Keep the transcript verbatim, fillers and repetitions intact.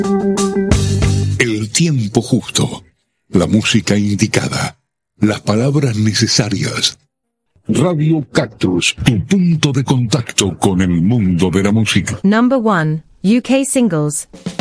El tiempo justo, la música indicada, las palabras necesarias. Radio Cactus, tu punto de contacto con el mundo de la música. Number one, U K Singles.